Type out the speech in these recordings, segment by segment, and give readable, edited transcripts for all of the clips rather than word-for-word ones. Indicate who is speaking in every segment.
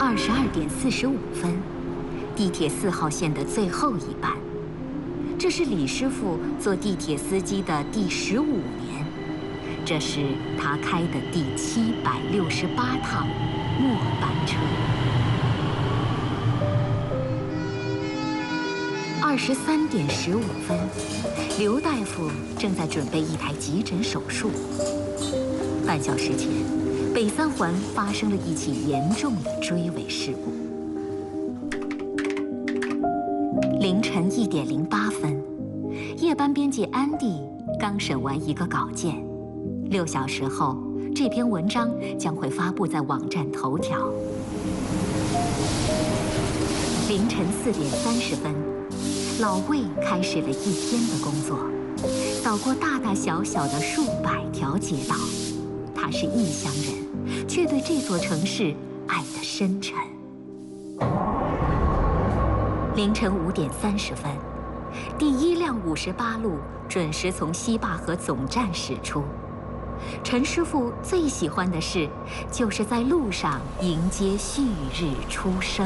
Speaker 1: 22:45，地铁4号线的最后一班。这是李师傅做地铁司机的第15年，这是他开的第768趟末班车。23:15，刘大夫正在准备一台急诊手术。半小时前，北三环发生了一起严重的追尾事故。凌晨1点08分，夜班编辑安迪刚审完一个稿件，6小时后，这篇文章将会发布在网站头条。凌晨4点30分，老魏开始了一天的工作，扫过大大小小的数百条街道。他是异乡人，却对这座城市爱得深沉。凌晨5点30分，第1辆58路准时从西坝河总站驶出。陈师傅最喜欢的事，就是在路上迎接旭日初升。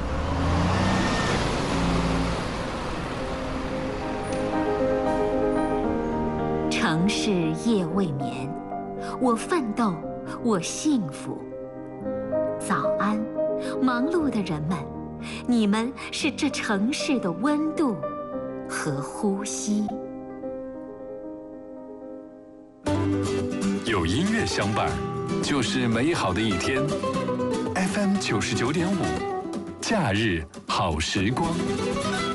Speaker 1: 城市夜未眠，我奋斗，我幸福。早安，忙碌的人们，你们是这城市的温度和呼吸。
Speaker 2: 有音乐相伴，就是美好的一天。FM 99.5，假日好时光。